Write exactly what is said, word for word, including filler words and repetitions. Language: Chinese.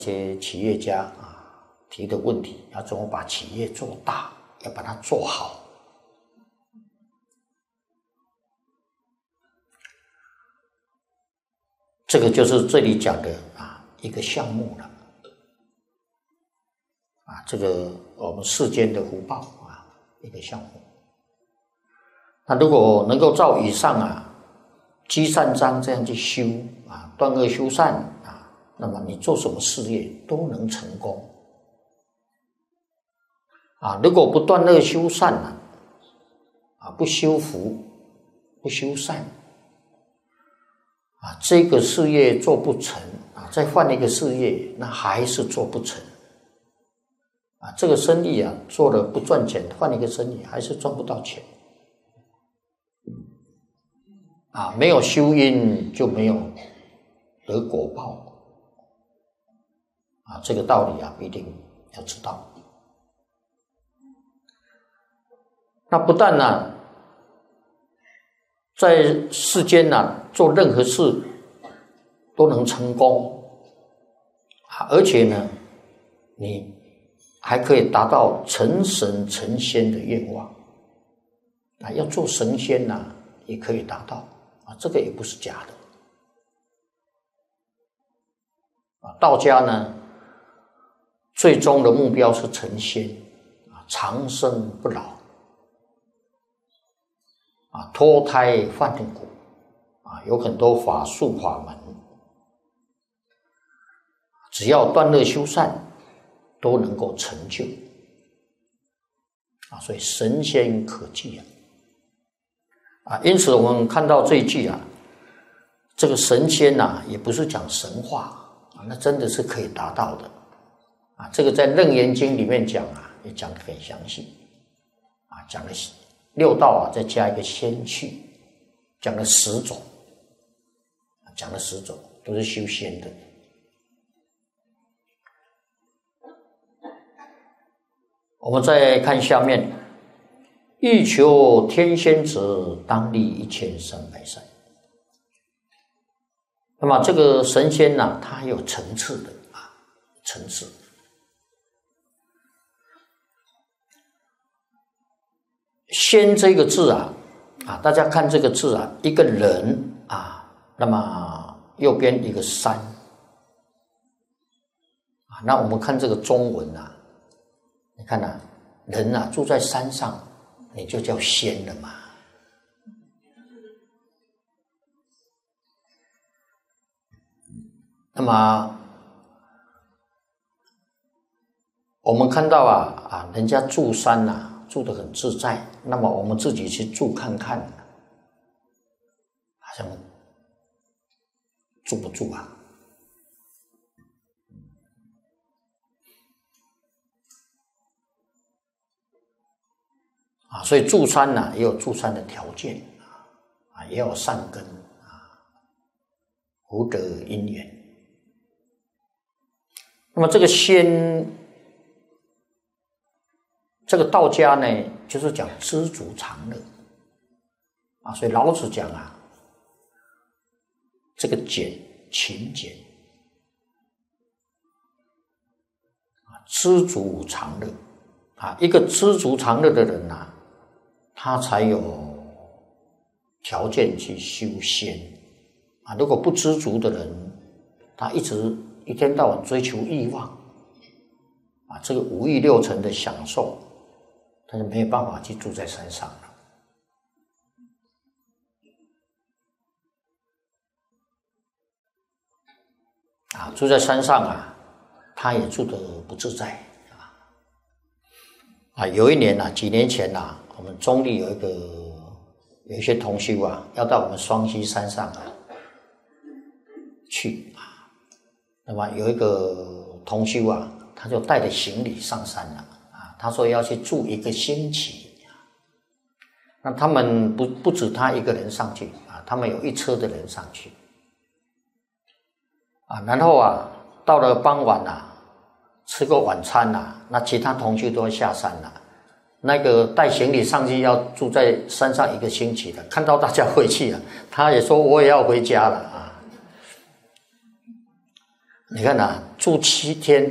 一些企业家啊提的问题，要怎么把企业做大，要把它做好。这个就是这里讲的啊一个项目了啊，这个我们世间的福报啊一个项目。那如果能够照以上啊积善章这样去修啊，断恶修善啊，那么你做什么事业都能成功啊。如果不断恶修善啊，啊不修福不修善啊，这个事业做不成啊，再换一个事业，那还是做不成啊。这个生意啊做了不赚钱，换一个生意还是赚不到钱啊。没有修因就没有得果报啊，这个道理啊一定要知道。那不但呢、啊，在世间呢、啊、做任何事都能成功啊，而且呢你还可以达到成神成仙的愿望啊，要做神仙呢、啊、也可以达到啊，这个也不是假的啊。道家呢最终的目标是成仙啊，长生不老啊，脱胎换骨啊，有很多法术法门，只要断恶修善都能够成就啊，所以神仙可忌啊啊，因此我们看到这一句啊，这个神仙啊也不是讲神话啊，那真的是可以达到的啊。这个在《楞严经》里面讲啊，也讲得很详细啊，讲了六道啊，再加一个仙趣，讲了十种，讲了十种都是修仙的。我们再看下面，欲求天仙者，当历一千三百载。那么这个神仙呢、啊，它还有层次的啊，层次。仙这个字啊，啊，大家看这个字啊，一个人啊，那么右边一个山啊，那我们看这个中文啊，你看啊，人啊住在山上，你就叫仙了嘛。那么我们看到啊啊，人家住山啊。住得很自在，那么我们自己去住看看，好像住不住啊？啊，所以住山呢、啊、也有住山的条件啊，也有善根啊，福德因缘。那么这个仙。这个道家呢，就是讲知足常乐啊，所以老子讲啊，这个俭勤俭啊，知足常乐啊，一个知足常乐的人呐、啊，他才有条件去修仙啊。如果不知足的人，他一直一天到晚追求欲望啊，这个五欲六尘的享受。他就没有办法去住在山上了啊！住在山上啊，他也住得不自在啊！啊，有一年啊，几年前啊，我们中立有一个有一些同修啊，要到我们双溪山上啊去啊。那么有一个同修啊，他就带着行李上山了。他说要去住一个星期，那他们不不止他一个人上去啊，他们有一车的人上去啊，然后啊，到了傍晚啊，吃个晚餐啊，那其他同学都下山了，那个带行李上去要住在山上一个星期的，看到大家回去了，他也说我也要回家了啊。 你看呐、啊，住七天